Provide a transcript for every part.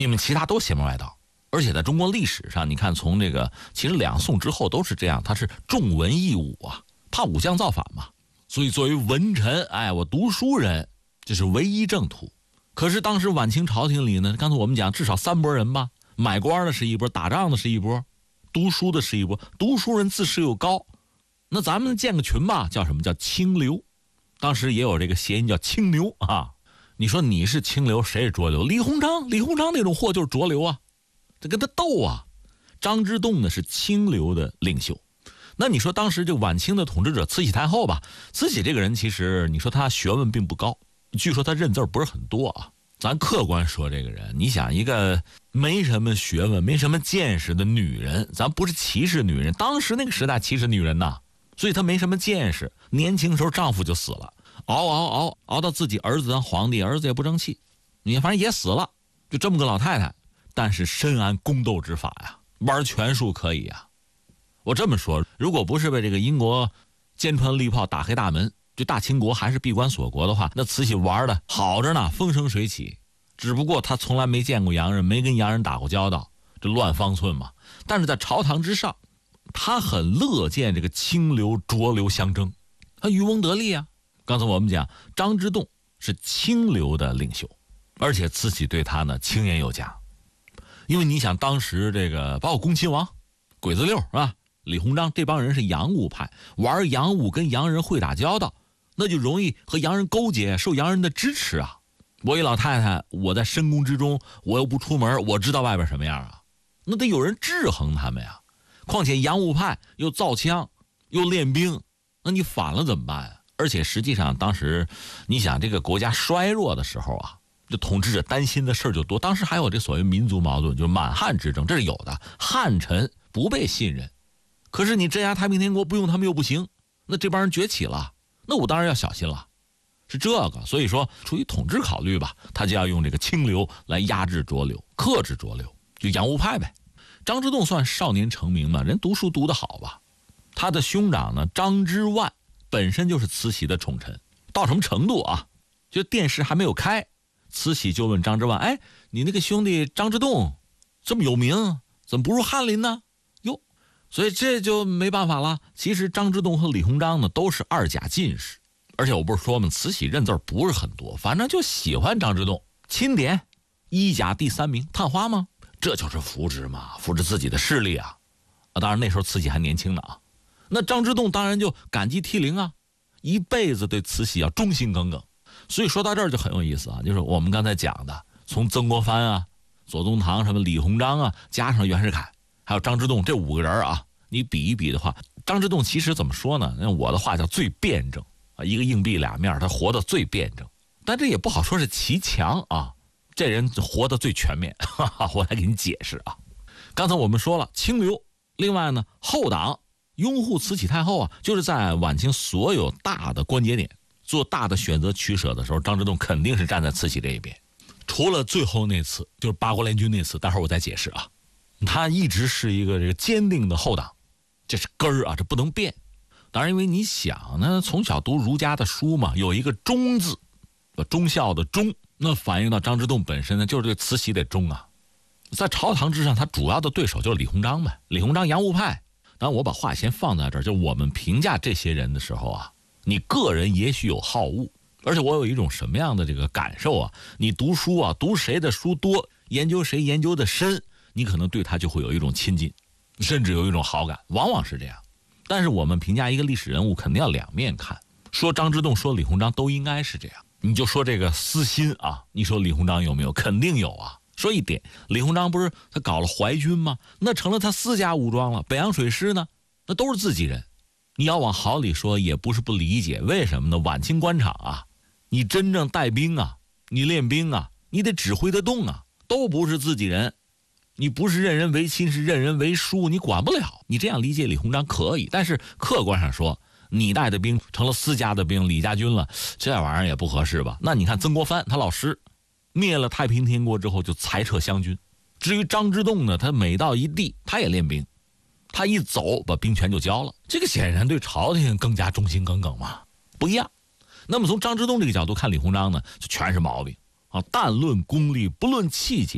你们其他都邪门外道。而且在中国历史上，你看从这个其实两宋之后都是这样，他是重文抑武啊，怕武将造反嘛。所以作为文臣，我读书人，这是唯一正途。可是当时晚清朝廷里呢，刚才我们讲至少三拨人吧，买官的是一拨，打仗的是一拨，读书的是一拨。读书人自视又高，那咱们建个群吧，叫什么？叫清流。当时也有这个谐音叫清流啊。你说你是清流，谁是浊流？李鸿章那种货就是浊流啊，这跟他斗啊。张之洞呢是清流的领袖。那你说当时这晚清的统治者慈禧太后吧，慈禧这个人其实你说她学问并不高，据说她认字不是很多啊。咱客观说这个人，你想一个没什么学问没什么见识的女人，咱不是歧视女人，当时那个时代歧视女人呐，所以她没什么见识，年轻时候丈夫就死了，熬到自己儿子当皇帝，儿子也不争气，你反正也死了，就这么个老太太。但是深谙宫斗之法呀，玩权术可以呀。我这么说，如果不是被这个英国坚船利炮打黑大门，这大清国还是闭关锁国的话，那慈禧玩的好着呢，风生水起。只不过他从来没见过洋人，没跟洋人打过交道，这乱方寸嘛。但是在朝堂之上，他很乐见这个清流浊流相争，他渔翁得利啊。刚才我们讲张之洞是清流的领袖，而且慈禧对他呢青言有加。因为你想当时这个包括恭亲王鬼子六是吧，李鸿章这帮人是洋务派，玩洋务跟洋人会打交道，那就容易和洋人勾结，受洋人的支持啊。我一老太太，我在深宫之中，我又不出门，我知道外边什么样啊，那得有人制衡他们呀。况且洋务派又造枪又练兵，那你反了怎么办啊？而且实际上当时你想这个国家衰弱的时候啊，这统治者担心的事儿就多。当时还有这所谓民族矛盾，就是满汉之争，这是有的，汉臣不被信任，可是你镇压太平天国不用他们又不行，那这帮人崛起了，那我当然要小心了，是这个。所以说出于统治考虑吧，他就要用这个清流来压制浊流，克制浊流，就洋务派呗。张之洞算少年成名嘛，人读书读得好吧。他的兄长呢张之万本身就是慈禧的宠臣，到什么程度啊，就电视还没有开，慈禧就问张之万，你那个兄弟张之洞这么有名，怎么不入翰林呢？哟，所以这就没办法了。其实张之洞和李鸿章呢都是二甲进士，而且我不是说嘛，慈禧认字不是很多，反正就喜欢张之洞，钦点一甲第3名，探花吗？这就是扶植嘛，扶植自己的势力啊。当然那时候慈禧还年轻呢啊。那张之洞当然就感激涕零啊，一辈子对慈禧要忠心耿耿。所以说到这儿就很有意思啊，就是我们刚才讲的，从曾国藩啊、左宗棠什么李鸿章啊，加上袁世凯还有张之洞这5个人啊，你比一比的话，张之洞其实怎么说呢，用我的话叫最辩证啊，一个硬币2面，他活得最辩证。但这也不好说是其强啊，这人活得最全面，我来给你解释啊。刚才我们说了清流，另外呢后党拥护慈禧太后啊，就是在晚清所有大的关节点做大的选择取舍的时候，张之洞肯定是站在慈禧这一边。除了最后那次，就是八国联军那次，待会儿我再解释啊。他一直是一个这个坚定的后党，这是根儿啊，这不能变。当然，因为你想呢，从小读儒家的书嘛，有一个忠字，忠孝的忠，那反映到张之洞本身呢，就是对慈禧得忠啊。在朝堂之上，他主要的对手就是李鸿章呗，李鸿章洋务派。当然，我把话先放在这儿，就我们评价这些人的时候啊，你个人也许有好恶，而且我有一种什么样的这个感受啊，你读书啊，读谁的书多，研究谁研究的深，你可能对他就会有一种亲近，甚至有一种好感，往往是这样。但是我们评价一个历史人物肯定要两面看，说张之洞说李鸿章都应该是这样。你就说这个私心啊，你说李鸿章有没有？肯定有啊。说一点，李鸿章不是他搞了淮军吗？那成了他私家武装了。北洋水师呢，那都是自己人。你要往好里说，也不是不理解，为什么呢？晚清官场啊，你真正带兵啊，你练兵啊，你得指挥得动啊，都不是自己人。你不是任人唯亲，是任人唯庶，你管不了。你这样理解李鸿章可以，但是客观上说，你带的兵成了私家的兵，李家军了，这玩意儿也不合适吧？那你看曾国藩他老师灭了太平天国之后就裁撤湘军，至于张之洞呢，他每到一地他也练兵，他一走把兵权就交了，这个显然对朝廷更加忠心耿耿嘛，不一样。那么从张之洞这个角度看李鸿章呢，就全是毛病啊，但论功力不论气节，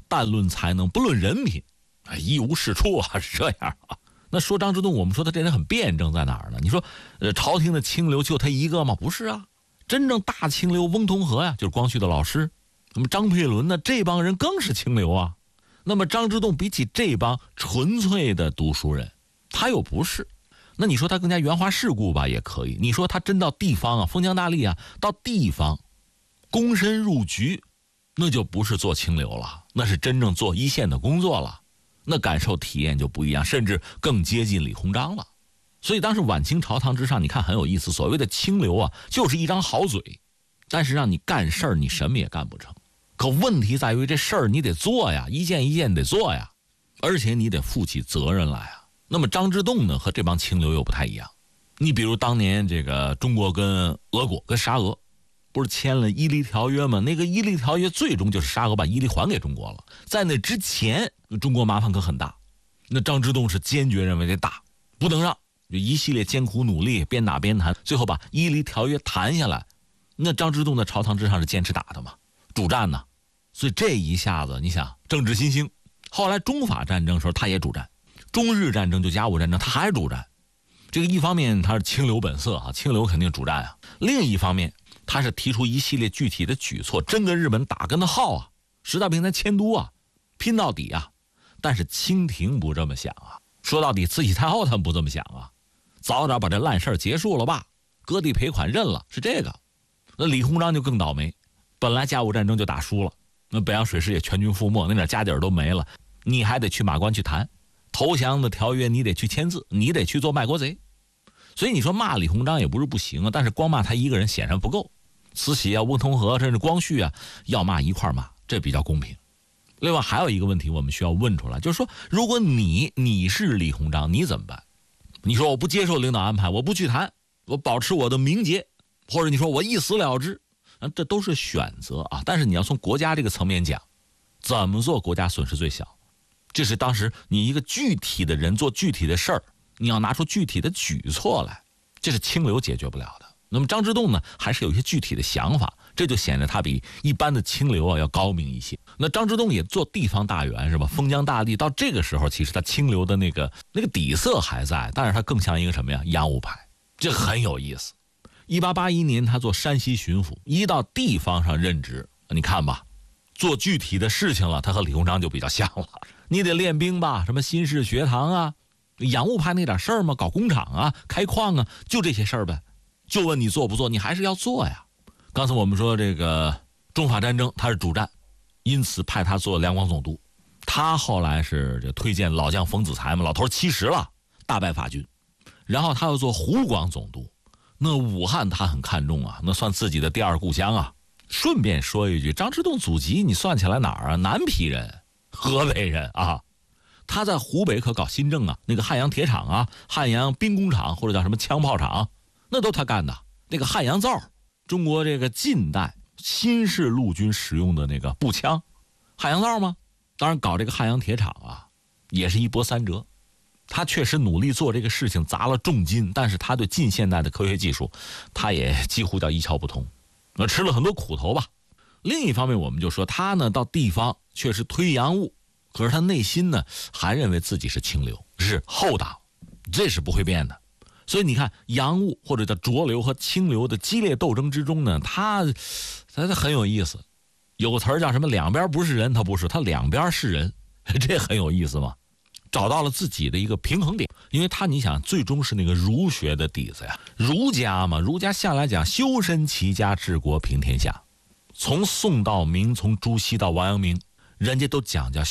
但论才能，不论人品，一无是处啊，是这样啊。那说张之洞，我们说他这人很辩证在哪儿呢？你说，朝廷的清流就他一个吗？不是啊，真正大清流翁同龢呀，就是光绪的老师。那么张佩纶呢，这帮人更是清流啊。那么张之洞比起这帮纯粹的读书人，他又不是。那你说他更加圆滑世故吧，也可以。你说他真到地方啊，封疆大吏啊，到地方，躬身入局，那就不是做清流了，那是真正做一线的工作了。那感受体验就不一样，甚至更接近李鸿章了。所以当时晚清朝堂之上，你看很有意思，所谓的清流啊，就是一张好嘴，但是让你干事儿，你什么也干不成。可问题在于这事儿你得做呀，一件一件得做呀，而且你得负起责任来啊。那么张之洞呢，和这帮清流又不太一样。你比如当年这个中国跟俄国跟沙俄不是签了伊犁条约吗？那个伊犁条约最终就是沙俄把伊犁还给中国了。在那之前，中国麻烦可很大。那张之洞是坚决认为得打，不能让，就一系列艰苦努力，边打边谈，最后把伊犁条约谈下来。那张之洞在朝堂之上是坚持打的嘛，主战呢。所以这一下子，你想政治新兴。后来中法战争的时候，他也主战；中日战争就甲午战争，他还主战。这个一方面他是清流本色啊，清流肯定主战啊；另一方面，他是提出一系列具体的举措，真跟日本打跟他耗啊，石大平才迁都啊，拼到底啊。但是清廷不这么想啊，说到底慈禧太后他们不这么想啊，早点把这烂事结束了吧，割地赔款认了，是这个。那李鸿章就更倒霉，本来甲午战争就打输了，那北洋水师也全军覆没，那点家底儿都没了，你还得去马关去谈投降的条约，你得去签字，你得去做卖国贼。所以你说骂李鸿章也不是不行啊，但是光骂他一个人显然不够。慈禧啊、翁同龢甚至光绪啊，要骂一块骂，这比较公平。另外还有一个问题我们需要问出来，就是说如果你是李鸿章，你怎么办？你说我不接受领导安排，我不去谈，我保持我的名节，或者你说我一死了之，这都是选择啊。但是你要从国家这个层面讲，怎么做国家损失最小，这是当时你一个具体的人做具体的事儿，你要拿出具体的举措来，这是清流解决不了的。那么张之洞呢，还是有一些具体的想法，这就显得他比一般的清流啊要高明一些。那张之洞也做地方大员是吧？封疆大吏，到这个时候其实他清流的那个底色还在，但是他更像一个什么呀？洋务派，这很有意思。1881年他做山西巡抚，一到地方上任职，你看吧，做具体的事情了，他和李鸿章就比较像了。你得练兵吧，什么新式学堂啊，洋务派那点事儿嘛，搞工厂啊，开矿啊，就这些事儿呗。就问你做不做，你还是要做呀。刚才我们说这个中法战争他是主战，因此派他做两广总督。他后来是这推荐老将冯子材嘛，老头70了，大败法军。然后他又做湖广总督，那武汉他很看重啊，那算自己的第二故乡啊。顺便说一句，张之洞祖籍你算起来哪儿啊？南皮人，河北人啊。他在湖北可搞新政啊，那个汉阳铁厂啊，汉阳兵工厂或者叫什么枪炮厂，那都他干的。那个汉阳造，中国这个近代新式陆军使用的那个步枪，汉阳造吗？当然搞这个汉阳铁厂啊，也是一波三折。他确实努力做这个事情，砸了重金，但是他对近现代的科学技术，他也几乎叫一窍不通，吃了很多苦头吧。另一方面，我们就说他呢，到地方确实推洋务，可是他内心呢，还认为自己是清流，是厚道，这是不会变的。所以你看，洋务或者叫浊流和清流的激烈斗争之中呢，他很有意思。有个词儿叫什么？两边不是人，他不是，他两边是人，这很有意思嘛。找到了自己的一个平衡点，因为他你想，最终是那个儒学的底子呀，儒家嘛，儒家向来讲修身齐家治国平天下，从宋到明，从朱熹到王阳明，人家都讲究